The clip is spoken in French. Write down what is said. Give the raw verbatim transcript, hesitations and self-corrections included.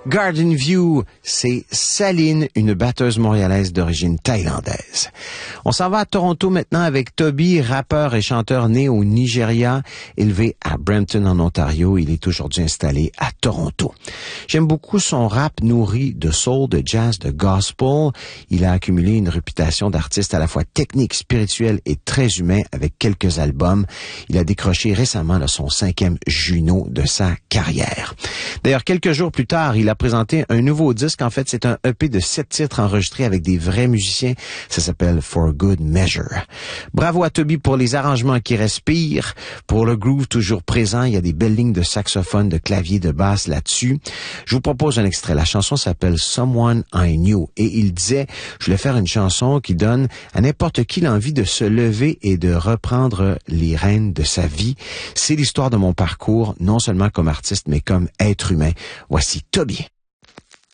Garden View, c'est Saline, une batteuse montréalaise d'origine thaïlandaise. On s'en va à Toronto maintenant avec Toby, rappeur et chanteur né au Nigeria, élevé à Brampton en Ontario. Il est aujourd'hui installé à Toronto. J'aime beaucoup son rap nourri de soul, de jazz, de gospel. Il a accumulé une réputation d'artiste à la fois technique, spirituel et très humain avec quelques albums. Il a décroché récemment là, son cinquième Juno de sa carrière. D'ailleurs, quelques jours plus tard, il a présenté un nouveau disque. En fait, c'est un E P de sept titres enregistrés avec des vrais musiciens. Ça s'appelle For Good Measure. Bravo à Toby pour les arrangements qui respirent, pour le groove toujours présent. Il y a des belles lignes de saxophone, de clavier, de basse là-dessus. Je vous propose un extrait. La chanson s'appelle Someone I Knew. Et il disait, je voulais faire une chanson qui donne à n'importe qui l'envie de se lever et de reprendre les rênes de sa vie. C'est l'histoire de mon parcours, non seulement comme artiste, mais comme être humain. Voici Toby.